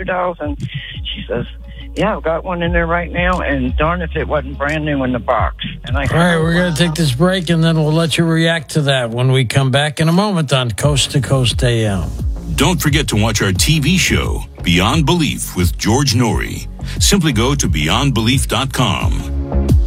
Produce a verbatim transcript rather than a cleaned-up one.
Barbie dolls? And she says, yeah, I've got one in there right now, and darn if it wasn't brand new in the box. And I All right, we're going to take this break, and then we'll let you react to that when we come back in a moment on Coast to Coast A M. Don't forget to watch our T V show, Beyond Belief with George Norrie. Simply go to beyond belief dot com.